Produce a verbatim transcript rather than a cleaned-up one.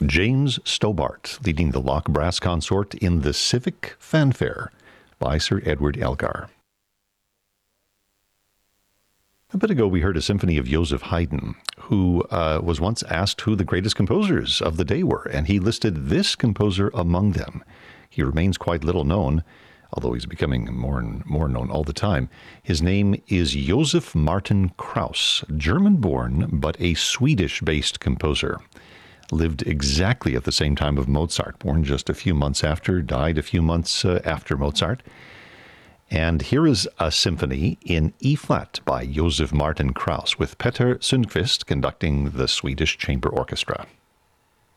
James Stobart leading the Loch Brass Consort in the Civic Fanfare by Sir Edward Elgar. A bit ago, we heard a symphony of Joseph Haydn, who uh, was once asked who the greatest composers of the day were, and he listed this composer among them. He remains quite little known, although he's becoming more and more known all the time. His name is Joseph Martin Krauss, German-born but a Swedish-based composer. Lived exactly at the same time of Mozart, born just a few months after, died a few months uh, after Mozart. And here is a symphony in E-flat by Joseph Martin Krauss with Peter Sundqvist conducting the Swedish Chamber Orchestra.